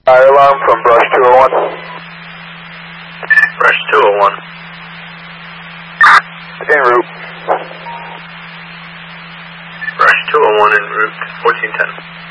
Fire alarm from Brush 201. Brush 201. En route. Brush 201 en route 1410.